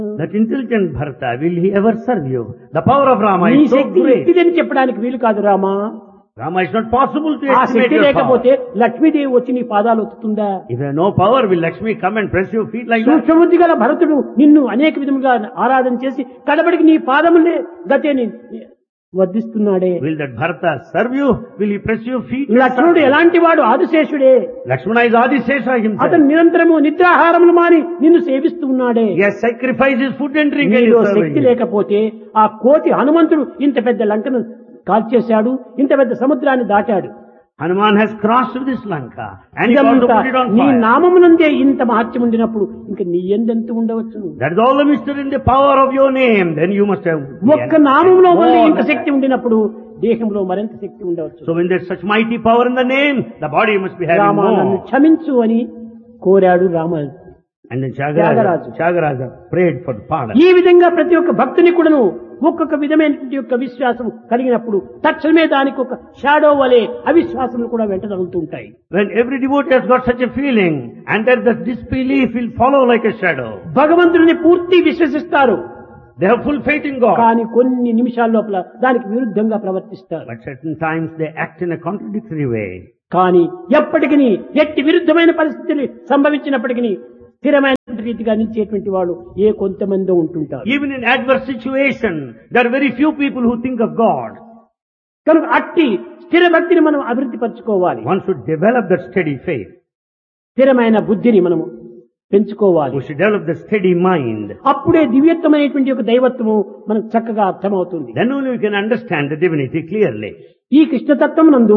That intelligent Bharata, will he ever serve you? The power of Rama నీ is so Shakti great. ఇట్టిదని చెప్పడానికి వీలు కాదు Rama. Rama, it's not possible to ఆ estimate Shakti your power. లేకపోతే లక్ష్మీదేవి వచ్చి నీ పాదాలు ఒత్తుతుందా? If you have no power, will Lakshmi come and press your feet like that? సూక్ష్మబుద్ధి గల భరతుడు నిన్ను అనేక విధములుగా ఆరాధన చేసి కడబడికి నీ పాదములే గతేని వర్ధిస్తున్నాడే. Will that Bharata serve you? Will he press your feet? లక్ష్మణుడు ఎలాంటి వాడు? ఆదిశేషుడే. Lakshmana is Adisesha himself. అతను నిరంతరము నిద్రాహారములు మాని నిన్ను సేవిస్తూ ఉన్నాడే. He has sacrificed his food and drink and నీలో is serving శక్తి you. లేకపోతే ఆ కోటి హనుమంతుడు ఇంత పెద్ద లంకను కాల్చేశాడు, ఇంత పెద్ద సముద్రాన్ని దాటాడు. Hanuman has crossed this Lanka and he also ఇదంతా put it on నీ fire. నామమునందే ఇంత మహత్యం ఉండినప్పుడు ఇంకా నీ ఎందెంత ఉండవచ్చును? That is all the mystery in the power of your name. Then you must have. ఒక్క నామంలో వల్ల more ఇంత than శక్తి that. ఉండినప్పుడు దేహంలో మరింత శక్తి ఉండవచ్చు. So when there's such mighty power in the name, the body must be having Rama నన్ను more. క్షమించు అని కోరాడు Rama. And then Tyagaraja. Tyagaraja prayed for the pardon. ఈ విధంగా ప్రతి ఒక్క భక్తుని కూడాను ఒక్కొక్క విధమైనటువంటి యొక్క విశ్వాసం కలిగినప్పుడు తక్షణమే దానికి ఒక షాడో వలె అవిశ్వాసములు కూడా వెంట తగులుతూ ఉంటాయి. When every devotee has got such a feeling, and that the disbelief will follow like a shadow. భగవంతుడిని పూర్తి విశ్వసిస్తారు, They have full faith in God. కానీ కొన్ని నిమిషాల లోపల దానికి విరుద్ధంగా ప్రవర్తిస్తారు. But certain times they act in a contradictory way. కానీ ఎప్పటికీ ఎట్టి విరుద్ధమైన పరిస్థితులు సంభవించినప్పటికీ స్థిరమైన రీతిగా నిలిచేటువంటి వాళ్ళు ఏ కొంతమంది ఉంటుంటారు. Even in adverse situation, there are very few people who think of God. కనుక అట్టి స్థిర భక్తిని మనం అభివృద్ధి పరచుకోవాలి. One should develop that steady faith. స్థిరమైన బుద్ధిని మనము పెంచుకోవాలి. We should develop the steady mind. అప్పుడే దివ్యత్వమైనటువంటి ఒక దైవత్వము మనకు చక్కగా అర్థమవుతుంది. Then only we can understand the divinity clearly. ఈ కృష్ణతత్వం నందు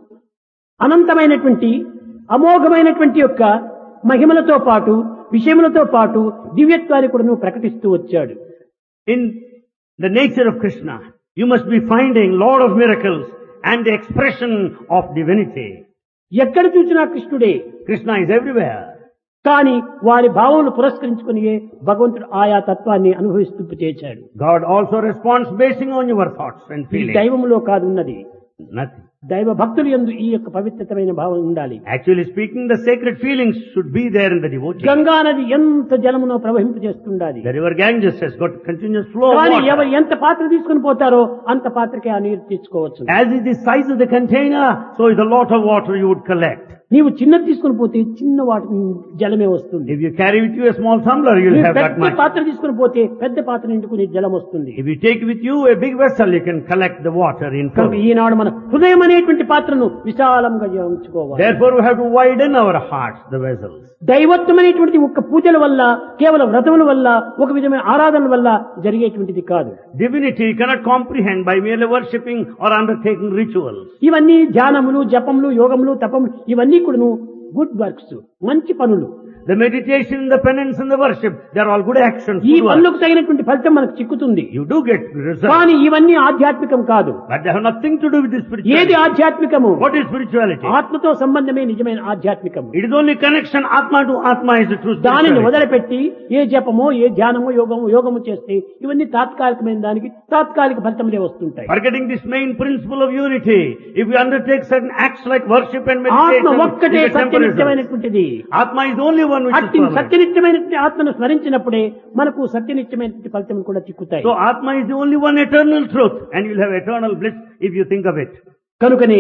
అనంతమైనటువంటి అమోఘమైనటువంటి యొక్క మహిమలతో పాటు విషయములతో పాటు దివ్యత్వాన్ని కూడా ప్రకటిస్తూ వచ్చాడు. In the nature of Krishna, you must be finding Lord of miracles and the expression of divinity. ఎక్కడ చూసినా కృష్ణుడే. Krishna is everywhere. కానీ వారి భావములు పురస్కరించుకుని భగవంతుడు ఆయా తత్వాన్ని అనుభవిస్తూ చేశాడు. God also responds basing on your thoughts and ఈ feelings. దైవములో కాదు ఉన్నది. Nothing. దైవ భక్తులు యందు ఈ యొక్క పవిత్రమైన భావం ఉండాలి. Actually speaking, the sacred feelings should be there in the devotee. Ganga నది ఎంత జలమునో ప్రవహింపజేస్తుండాలి. The river Ganges has got continuous flow of కానీ water. ఎవరు ఎంత పాత్ర తీసుకుని పోతారో అంత పాత్రకే ఆ నీరు తెచ్చుకోవచ్చు. As is the size of the container, so is the lot of water you would collect. నీవు చిన్నది తీసుకుని పోతే చిన్న వాటి జలమే వస్తుంది. If you carry with you a small tumbler, you'll నీవు have that పెద్ద much. పాత్ర తీసుకుని పోతే పెద్ద పాత్ర నిండుకుని జలం వస్తుంది. If you take with you a big vessel, you can collect the water in కనుక full. ఈనాడు మన హృదయం అనేటువంటి పాత్రను విశాలంగా ఉంచుకోవాలి. Therefore, we have to widen our hearts, the vessels. దైవత్వం అనేటువంటిది ఒక్క పూజల వల్ల కేవలం వ్రతముల వల్ల ఒక విధమైన ఆరాధన వల్ల జరిగేటువంటిది కాదు. Divinity you cannot comprehend by merely worshipping or undertaking rituals. ఇవన్నీ ధ్యానములు జపములు యోగములు తపములు ఇవన్నీ కూడాను గుడ్ వర్క్స్, మంచి పనులు. The meditation, the penance and the worship, they are all good actions. ఈ good works. పనులకు తగినటువంటి ఫలితం మనకు చిక్కుతుంది. You do get results. కానీ ఇవన్నీ ఆధ్యాత్మికం కాదు. But they have nothing to do with the ఏది spirituality. ఆధ్యాత్మికము? What is spirituality? ఆత్మతో సంబంధమే నిజమైన ఆధ్యాత్మికము. It is only connection Atma to Atma is the true దానిని spirituality. వదిలిపెట్టి ఏ జపమో ఏ ధ్యానమో యోగము చేస్తే ఇవన్నీ తాత్కాలికమైన దానికి తాత్కాలిక ఫలితములే వస్తుంటాయి. Forgetting this main principle of unity, if we undertake certain acts like worship and ఆత్మ meditation, ఒక్కటే we get temporary results. సత్యనిత్యమైనటువంటిది. Atma is the only one which is అట్టి permanent. సత్యనిత్యమైనటువంటి ఆత్మను స్మరించినప్పుడే మనకు సత్యనిత్యమైనటువంటి ఫలితం కూడా చిక్కుతాయి. So Atma is the only one eternal truth, and you'll have eternal bliss if you think of it. కనుకనే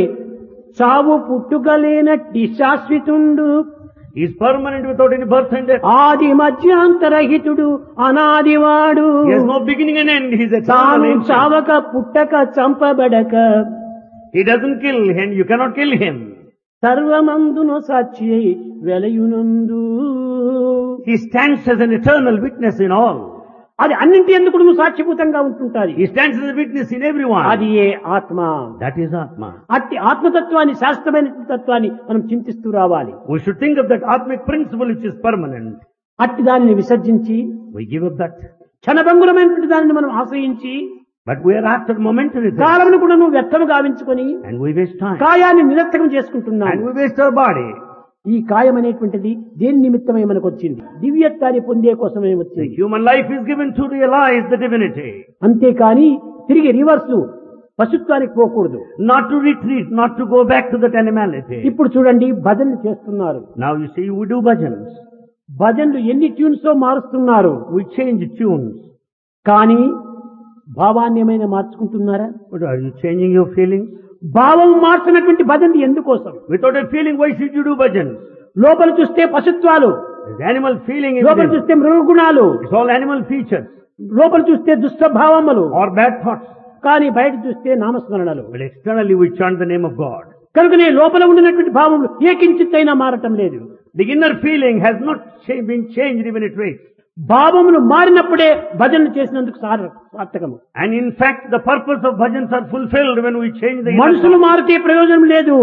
చావు పుట్టుకలేనట్టి శాశ్వతుండు, He is permanent without any birth and death. ఆది మధ్యాంతరహితుడు, అనాదివాడు, He has no beginning and end. He is eternal. తాను ancient. చావక పుట్టక చంపబడక He doesn't kill him. You cannot kill him. సర్వమందును Sakshi వెలయునందు. He stands as an eternal witness in all. అది అన్నింటి ఎందుకు నువ్వు సాక్షిభూతంగా ఉంటుంటాది. He stands as a witness in everyone. అది ఏ ఆత్మ. That is Atma. అట్టి ఆత్మతత్వాన్ని శాస్త్రమైన తత్వాన్ని మనం చింతిస్తూ రావాలి. We should think of that Atmic principle which is permanent. అట్టి దానిని విసర్జించి We give up that. క్షణభంగురమైనటువంటి దానిని మనం ఆశ్రయించి But we are after momentary things. కాలమును కూడా నువ్వు వ్యర్థము గావించుకొని And we waste time. కాయాన్ని నిరర్థకం చేసుకుంటున్నాను. And we waste our body. ఈ కాయం అనేటువంటిది దేని నిమిత్తమై మనకు వచ్చింది? దివ్యత్వాన్ని పొందే కోసమే The వచ్చింది. human life is given to realize the divinity. అంతేకాని తిరిగి రివర్స్ పశుత్వానికి పోకూడదు. Not to retreat, not to go back to that animality. ఇప్పుడు చూడండి భజనలు చేస్తున్నారు. Now you see, we do bhajans. భజనలు ఎన్ని ట్యూన్స్ మారుస్తున్నారు, We change tunes. కానీ భావాన్ని ఏమైనా మార్చుకుంటున్నారా? But are you changing your feelings? భావం మార్చినటువంటి భజనలు ఎందుకోసం? Without a feeling, why should you do bhajans? లోపల చూస్తే పశుత్వాలు, There's animal feeling in లోపల it. చూస్తే మృగగుణాలు, It's all animal features లోపల చూస్తే దుష్టభావములు, or bad thoughts. కానీ బయట చూస్తే నామస్మరణలు. But externally we chant the name of God. కనుకనే లోపల ఉండినటువంటి భావములు ఏ కించిత్తైనా మారటం లేదు. The inner feeling has not been changed even a trace. భావములు మారినప్పుడే భజనలు చేసినందుకు సార్థకము. And in fact, the purpose of bhajans are fulfilled when we change the inner మనుషులు thought. మారితే ప్రయోజనం లేదు.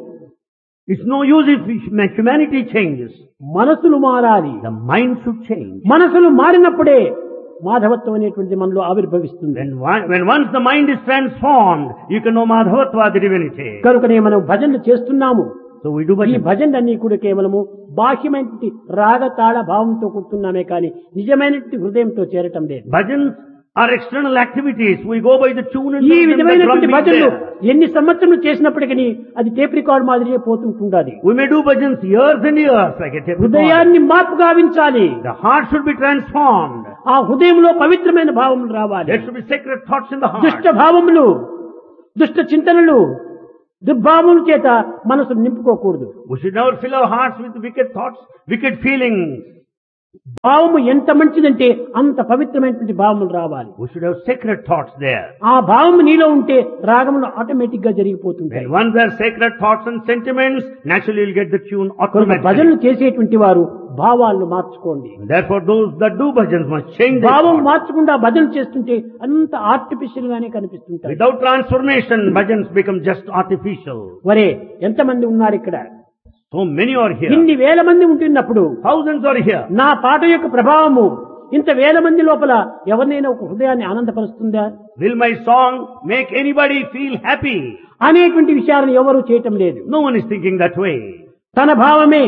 It's no use if humanity changes. మనసులు మారాలి. The mind should change. మనసులు మారినప్పుడే మాధవత్వం అనేటువంటిది మనలో ఆవిర్భవిస్తుంది. When once the mind is transformed, you can know Madhavatva, the divinity. కనుకనే మనం భజనలు చేస్తున్నాము. So we do ఈ bhajans. భజనలన్నీ కూడా కేవలము బాహ్యమైనటువంటి రాగతాళ భావంతో కూర్చున్నామే కానీ నిజమైనటువంటి హృదయంతో చేరటం లేదు. Bhajans are external activities. We go by the tune and ఈ rhythm, the drum విధమైనటువంటి beat భజనలు there. ఎన్ని సంవత్సరాలు చేసినప్పటికీ అది టేప్ రికార్డ్ మాదిరిగా పోతుంటుండాలి. We may do bhajans years and years like a tape recorder. హృదయాన్ని మార్పు గావించాలి. The heart should be transformed. ఆ హృదయంలో పవిత్రమైన భావములు రావాలి. There should be sacred thoughts in the heart. దుష్ట భావములు, దుష్ట చింతనలు, దుర్భావముల చేత మనసు నింపుకోకూడదు. We should never fill our hearts with wicked thoughts, wicked feelings. భావము ఎంత మంచిదంటే అంత పవిత్రమైనటువంటి భావములు రావాలి. We should have sacred thoughts there. ఆ భావము నీలో ఉంటే రాగములు ఆటోమేటిక్ గా జరిగిపోతుంటాయి. When once there are sacred thoughts and sentiments, naturally you'll get the tune కనుక automatically. భజనలు చేసేటువంటి వారు భావాలను మార్చుకోండి. Therefore those that do bhajans must change their భావం thoughts. మార్చకుండా భజన చేస్తుంటే అంత ఆర్టిఫిషియల్ గానే కనిపిస్తుంటాయి. Without transformation, bhajans become just artificial. వరే ఎంతమంది ఉన్నారు ఇక్కడ? So many are here. ఇన్ని వేల మంది ఉంటున్నప్పుడు Thousands are here. నా పాట యొక్క ప్రభావము ఇంత వేల మంది లోపల ఎవరినైనా ఒక హృదయాన్ని ఆనందపరుస్తుందా? Will my song make anybody feel happy? అనేటువంటి విషయాలను ఎవరూ చేయటం లేదు. No one is thinking that way. తన భావమే,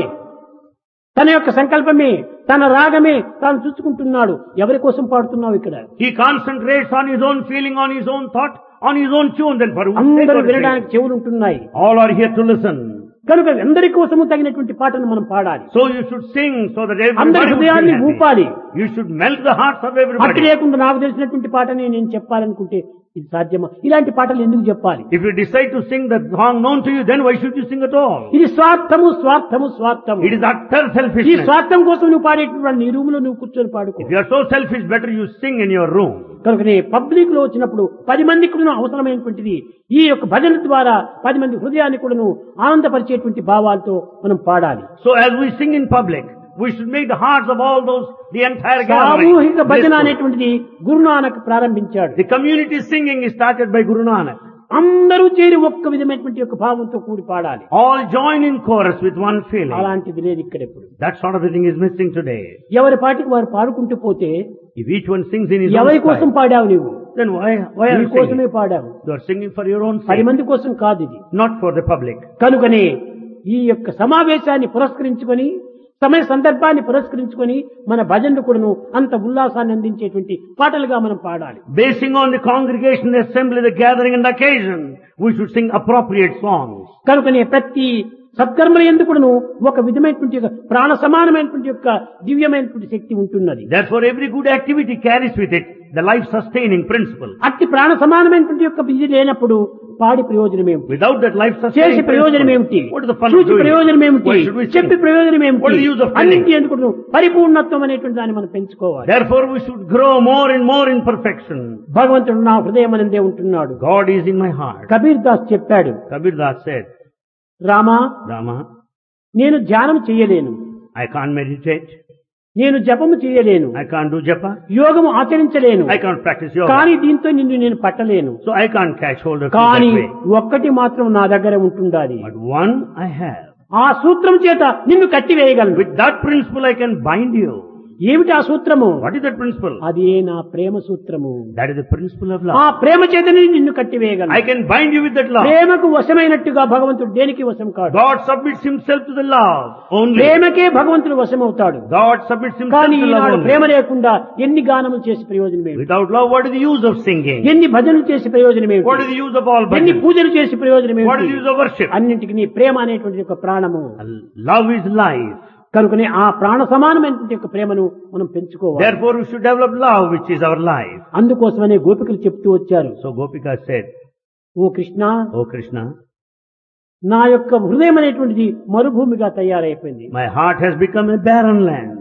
తన యొక్క సంకల్పమే, తన రాగమే తాను చూసుకుంటున్నాడు. ఎవరి కోసం పాడుతున్నావు ఇక్కడ? He concentrates on his own feeling, on his own thought, on his own tune. Then for whose sake అందరూ are you వినడానికి చెవులు ఉంటున్నాయి. singing? All are here to listen. కనుక అందరి కోసము తగినటువంటి పాటను మనం పాడాలి. So you should sing so that అందరి everybody will హృదయాన్ని feel happy. ఊపాలి. You should melt the hearts of అట్టి everybody. లేకుండా నాకు తెలిసినటువంటి పాటని నేను చెప్పాలనుకుంటే ఇది సాధ్యమా? ఇలాంటి పాటలు ఎందుకు చెప్పాలి? If you decide to sing the song known to you, then why should you sing at all? ఇది స్వార్థము, స్వార్థము, స్వార్థము. It is utter ఈ selfishness. స్వార్థం కోసం నువ్వు పాడేటువంటి నీ రూమ్ లో నువ్వు కూర్చొని పాడుకో. If you are so selfish, better you sing in your room. కనుక పబ్లిక్ లో వచ్చినప్పుడు 10 మందికి కూడా అవసరమైనటువంటిది ఈ యొక్క భజన ద్వారా 10 మంది హృదయాన్ని కూడా ఆనందపరిచేటువంటి భావాలతో మనం పాడాలి. So as we sing in public, we should make the hearts of all those, the entire gathering. సామూహిక భజన blissful. అనేటువంటిది గురునానక్ ప్రారంభించాడు. The community singing is started by Guru Nanak. అందరూ చేరి ఒక్క విధమైనటువంటి యొక్క భావంతో కూడి పాడాలి. All join in chorus with one feeling. అలాంటిది లేదు ఇక్కడ ఇప్పుడు. That sort of a thing is missing today. ఎవరి పాటికి వారు పాడుకుంటూ పోతే If each one sings in his own ఎవరి కోసం style, పాడావు నీవు? then why are నీ you కోసమే singing? పాడావు. You are singing for your own 10 sake, మంది కోసం కాదు ఇది. not for the public. కనుకనే ఈ యొక్క సమావేశాన్ని పురస్కరించుకొని సమయ సందర్భాన్ని పురస్కరించుకొని మన భజనలు కూడాను అంత ఉల్లాసాన్ని అందించేటువంటి పాటలుగా మనం పాడాలి. Basing on the congregation, the assembly, the gathering and the occasion, we should sing appropriate songs. కనుకనే ప్రతి సత్కర్మల ఎందుకును ఒక విధమైనటువంటి యొక్క ప్రాణ సమానమైనటువంటి యొక్క దివ్యమైనటువంటి శక్తి ఉంటున్నది. Therefore every good activity carries with it the life-sustaining principle. అట్టి ప్రాణ సమానమైనటువంటి యొక్క విధి లేనప్పుడు పాడి ప్రయోజనం ఏమిటి? Without that చేసి life-sustaining ప్రయోజనం principle, ఏమిటి? what is the fun of చూచి doing? ప్రయోజనం ఏమిటి? Why should we sing? చెప్పి ప్రయోజనం What ఏమిటి? is the use of telling? అన్నింటి ఎందుకు పరిపూర్ణత్వం అనేటువంటి దాన్ని మనం పెంచుకోవాలి. Therefore we should grow more and more in perfection. భగవంతుడు నా హృదయం అనందే ఉంటున్నాడు. God is in my heart. Kabir Das చెప్పాడు, Kabir Das said, Rama Rama, నేను ధ్యానం చేయలేను, I can't meditate, నేను జపము చేయలేను, I can't do japa, యోగము ఆచరించలేను, I can't practice yoga, కానీ దీంతో నిన్ను నేను పట్టలేను. so I can't catch hold of you కానీ that way. ఒక్కటి మాత్రం నా దగ్గర ఉంటుండాలి. But one I have. ఆ సూత్రం చేత నిన్ను కట్టివేయగలను. With that principle I can bind you. ఏమిటి ఆ సూత్రము? What is that principle? అదే నా ప్రేమ సూత్రము. That is the principle of ఆ love. ప్రేమ చేతనే నిన్ను కట్టివేయగలను. I can bind you with that love. ప్రేమకు వశమైనట్టుగా భగవంతుడు దేనికి వశం కాడు. God submits himself to the love only. ప్రేమకే భగవంతుడు వశమవుతాడు. God submits himself కానీ to love ఈనాడు only. ప్రేమ లేకుండా ఎన్ని గానములు చేసి ప్రయోజనం ఏమిటి? Without love, what is the use of singing? ఎన్ని భజనలు చేసి ప్రయోజనం What is ఏమిటి? the use of all ఎన్ని bhajans? పూజలు చేసి ప్రయోజనం What is the ఏమిటి? use of worship? అన్నింటికి నీ ప్రేమ అనేటువంటి ఒక ప్రాణము. Love is life. కనుకనే ఆ ప్రాణ సమానమైనటువంటి యొక్క ప్రేమను మనం పెంచుకోవాలి. Therefore we should develop love, which is our life. అందుకోసమనే గోపికలు చెప్తూ వచ్చారు, So Gopika said, ఓ కృష్ణ, "O Krishna, నా యొక్క హృదయం అనేటువంటిది మరుభూమిగా తయారైపోయింది. my heart has become a barren land.